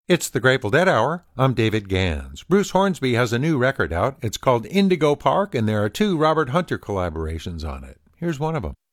It's the Grateful Dead Hour. I'm David Gans. Bruce Hornsby has a new record out. It's called Indigo Park, and there are 2 Robert Hunter collaborations on it. Here's one of them.